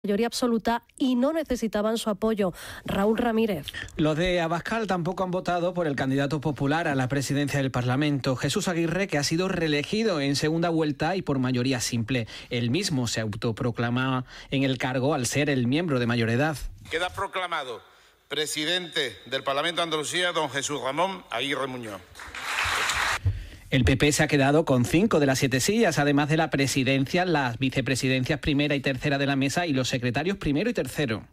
mayoría absoluta y no necesitaban su apoyo. Raúl Ramírez. Los de Abascal tampoco han votado por el candidato popular a la presidencia del Parlamento, Jesús Aguirre, que ha sido reelegido en segunda vuelta y por mayoría simple. Él mismo se autoproclama en el cargo al ser el miembro de mayor edad. Queda proclamado presidente del Parlamento de Andalucía don Jesús Ramón Aguirre Muñoz. El PP se ha quedado con 5 de las 7 sillas, además de la presidencia, las vicepresidencias primera y tercera de la mesa y los secretarios primero y tercero.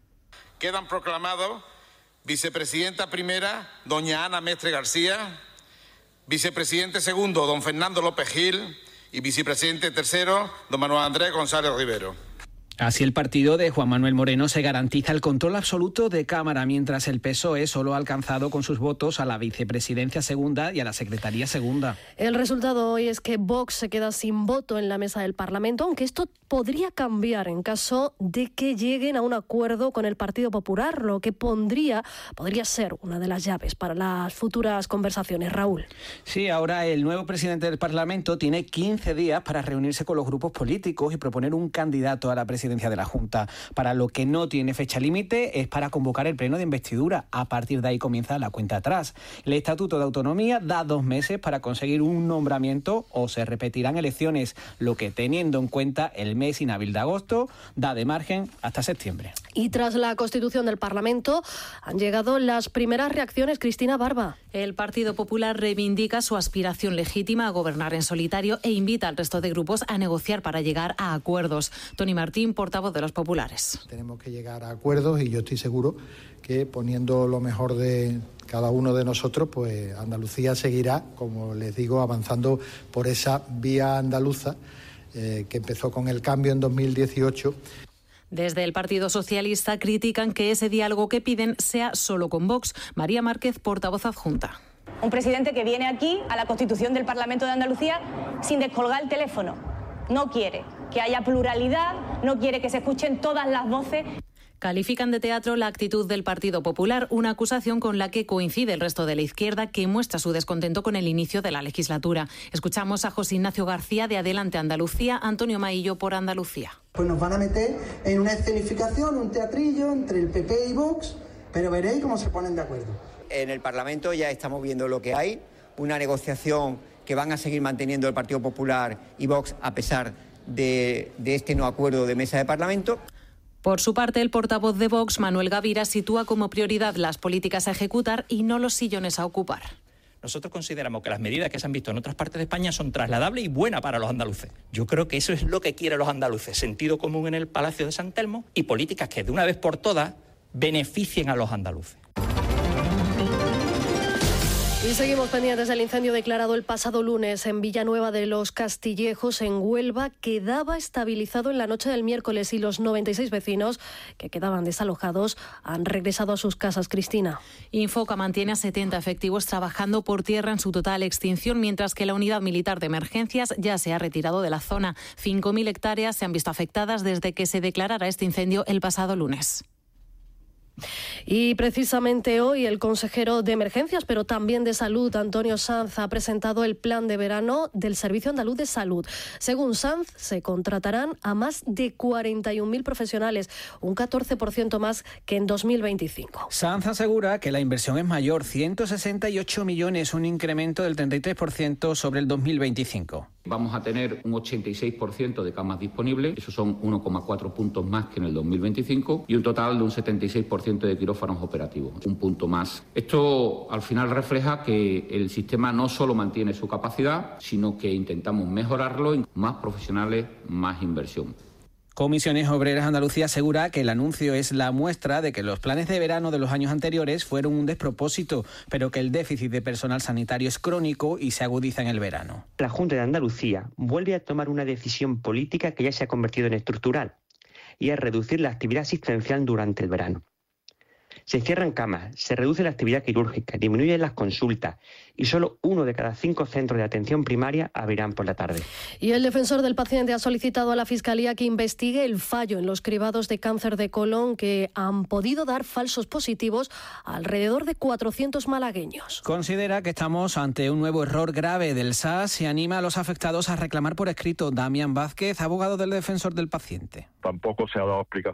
Quedan proclamados vicepresidenta primera, doña Ana Mestre García, vicepresidente segundo, don Fernando López Gil y vicepresidente tercero, don Manuel Andrés González Rivero. Así el partido de Juan Manuel Moreno se garantiza el control absoluto de Cámara, mientras el PSOE solo ha alcanzado con sus votos a la vicepresidencia segunda y a la secretaría segunda. El resultado hoy es que Vox se queda sin voto en la mesa del Parlamento, aunque esto podría cambiar en caso de que lleguen a un acuerdo con el Partido Popular, lo que podría ser una de las llaves para las futuras conversaciones. Raúl. Sí, ahora el nuevo presidente del Parlamento tiene 15 días para reunirse con los grupos políticos y proponer un candidato a la presidencia de la Junta. Para lo que no tiene fecha límite es para convocar el pleno de investidura. A partir de ahí comienza la cuenta atrás. El Estatuto de Autonomía da 2 meses para conseguir un nombramiento o se repetirán elecciones, lo que, teniendo en cuenta el mes inhábil de agosto, da de margen hasta septiembre. Y tras la constitución del Parlamento han llegado las primeras reacciones. Cristina Barba. El Partido Popular reivindica su aspiración legítima a gobernar en solitario e invita al resto de grupos a negociar para llegar a acuerdos. Tony Martín, portavoz de los populares. Tenemos que llegar a acuerdos y yo estoy seguro que poniendo lo mejor de cada uno de nosotros, pues Andalucía seguirá, como les digo, avanzando por esa vía andaluza que empezó con el cambio en 2018. Desde el Partido Socialista critican que ese diálogo que piden sea solo con Vox. María Márquez, portavoz adjunta. Un presidente que viene aquí a la Constitución del Parlamento de Andalucía sin descolgar el teléfono. No quiere que haya pluralidad, no quiere que se escuchen todas las voces. Califican de teatro la actitud del Partido Popular, una acusación con la que coincide el resto de la izquierda, que muestra su descontento con el inicio de la legislatura. Escuchamos a José Ignacio García de Adelante Andalucía, Antonio Maillo por Andalucía. Pues nos van a meter en una escenificación, un teatrillo entre el PP y Vox, pero veréis cómo se ponen de acuerdo. En el Parlamento ya estamos viendo lo que hay, una negociación que van a seguir manteniendo el Partido Popular y Vox a pesar de este no acuerdo de mesa de Parlamento. Por su parte, el portavoz de Vox, Manuel Gavira, sitúa como prioridad las políticas a ejecutar y no los sillones a ocupar. Nosotros consideramos que las medidas que se han visto en otras partes de España son trasladables y buenas para los andaluces. Yo creo que eso es lo que quieren los andaluces, sentido común en el Palacio de San Telmo y políticas que de una vez por todas beneficien a los andaluces. Y seguimos pendientes del incendio declarado el pasado lunes en Villanueva de los Castillejos, en Huelva. Quedaba estabilizado en la noche del miércoles y los 96 vecinos que quedaban desalojados han regresado a sus casas. Cristina. Infoca mantiene a 70 efectivos trabajando por tierra en su total extinción, mientras que la unidad militar de emergencias ya se ha retirado de la zona. 5.000 hectáreas se han visto afectadas desde que se declarara este incendio el pasado lunes. Y precisamente hoy el consejero de Emergencias, pero también de Salud, Antonio Sanz, ha presentado el plan de verano del Servicio Andaluz de Salud. Según Sanz, se contratarán a más de 41.000 profesionales, un 14% más que en 2025. Sanz asegura que la inversión es mayor, 168 millones, un incremento del 33% sobre el 2025. Vamos a tener un 86% de camas disponibles, esos son 1,4 puntos más que en el 2025, y un total de un 76% de quirófanos operativos, un punto más. Esto al final refleja que el sistema no solo mantiene su capacidad, sino que intentamos mejorarlo, más profesionales, más inversión. Comisiones Obreras Andalucía asegura que el anuncio es la muestra de que los planes de verano de los años anteriores fueron un despropósito, pero que el déficit de personal sanitario es crónico y se agudiza en el verano. La Junta de Andalucía vuelve a tomar una decisión política que ya se ha convertido en estructural, y es reducir la actividad asistencial durante el verano. Se cierran camas, se reduce la actividad quirúrgica, disminuyen las consultas y solo 1 de cada 5 centros de atención primaria abrirán por la tarde. Y el defensor del paciente ha solicitado a la Fiscalía que investigue el fallo en los cribados de cáncer de colon que han podido dar falsos positivos a alrededor de 400 malagueños. Considera que estamos ante un nuevo error grave del SAS y anima a los afectados a reclamar por escrito. Damián Vázquez, abogado del defensor del paciente. Tampoco se ha dado explicación